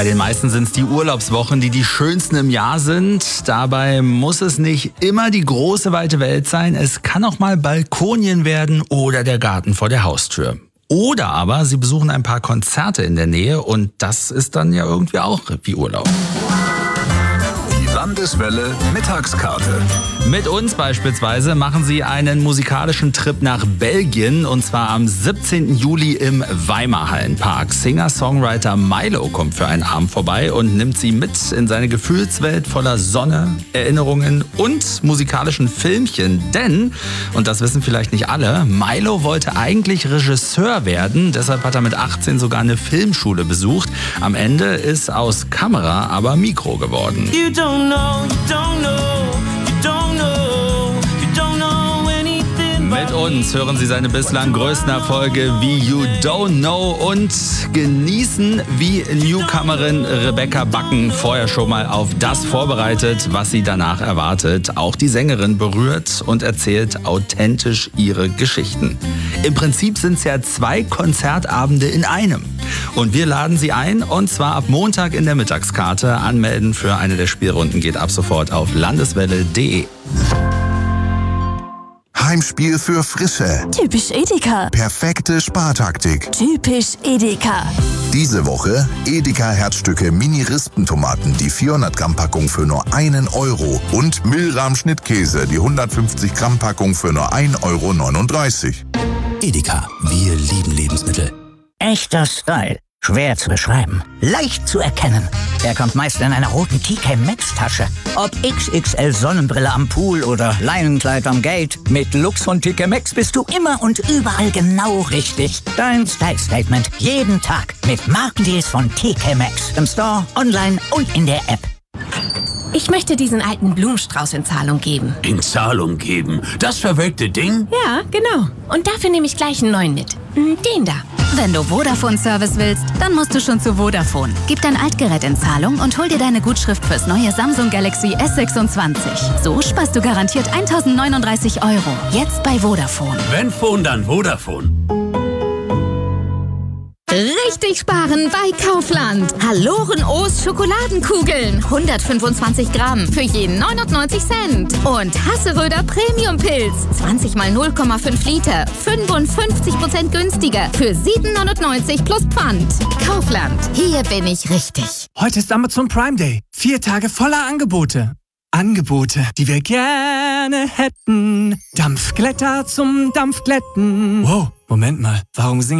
Bei den meisten sind es die Urlaubswochen, die schönsten im Jahr sind. Dabei muss es nicht immer die große, weite Welt sein. Es kann auch mal Balkonien werden oder der Garten vor der Haustür. Oder aber Sie besuchen ein paar Konzerte in der Nähe und das ist dann ja irgendwie auch wie Urlaub. Landeswelle Mittagskarte. Mit uns beispielsweise machen Sie einen musikalischen Trip nach Belgien und zwar am 17. Juli im Weimarhallenpark. Singer-Songwriter Milo kommt für einen Abend vorbei und nimmt Sie mit in seine Gefühlswelt voller Sonne, Erinnerungen und musikalischen Filmchen. Denn, und das wissen vielleicht nicht alle, Milo wollte eigentlich Regisseur werden. Deshalb hat er mit 18 sogar eine Filmschule besucht. Am Ende ist aus Kamera aber Mikro geworden. Mit uns hören Sie seine bislang größten Erfolge wie You Don't Know und genießen, wie Newcomerin Rebecca Backen vorher schon mal auf das vorbereitet, was sie danach erwartet. Auch die Sängerin berührt und erzählt authentisch ihre Geschichten. Im Prinzip sind es ja 2 Konzertabende in einem. Und wir laden Sie ein, und zwar ab Montag in der Mittagskarte. Anmelden für eine der Spielrunden geht ab sofort auf landeswelle.de. Heimspiel für Frische. Typisch Edeka. Perfekte Spartaktik. Typisch Edeka. Diese Woche Edeka Herzstücke Mini-Rispentomaten, die 400 Gramm Packung für nur 1 Euro und Milram Schnittkäse, die 150 Gramm Packung für nur 1,39 Euro. Edeka, wir lieben Lebensmittel. Echter Style. Schwer zu beschreiben. Leicht zu erkennen. Er kommt meist in einer roten TK Maxx Tasche. Ob XXL Sonnenbrille am Pool oder Leinenkleid am Gate. Mit Lux von TK Maxx bist du immer und überall genau richtig. Dein Style Statement. Jeden Tag. Mit Markendeals von TK Maxx. Im Store, online und in der App. Ich möchte diesen alten Blumenstrauß in Zahlung geben. In Zahlung geben? Das verwelkte Ding? Ja, genau. Und dafür nehme ich gleich einen neuen mit. Den da. Wenn du Vodafone-Service willst, dann musst du schon zu Vodafone. Gib dein Altgerät in Zahlung und hol dir deine Gutschrift fürs neue Samsung Galaxy S26. So sparst du garantiert 1.039 €. Jetzt bei Vodafone. Wenn Phone, dann Vodafone. Richtig sparen bei Kaufland. Haloren-O's Schokoladenkugeln. 125 Gramm für jeden 99 Cent. Und Hasseröder Premium-Pilz. 20 mal 0,5 Liter. 55% günstiger. Für 7,99 plus Pfand. Kaufland. Hier bin ich richtig. Heute ist Amazon Prime Day. 4 Tage voller Angebote. Angebote, die wir gerne hätten. Dampfglätter zum Dampfglätten. Wow, Moment mal. Warum singe